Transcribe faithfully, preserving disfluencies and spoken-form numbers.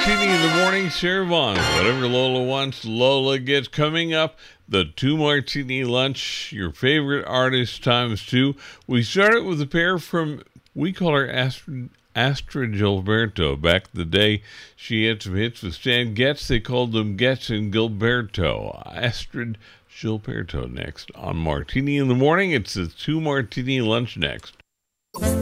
Martini in the morning, serve on. Whatever Lola wants, Lola gets. Coming up, the two Martini lunch, your favorite artist times two. We start it with a pair from, we call her Astrid, Astrid Gilberto. Back in the day, she had some hits with Stan Getz. They called them Getz and Gilberto. Astrid Gilberto next on Martini in the morning. It's the two Martini lunch next.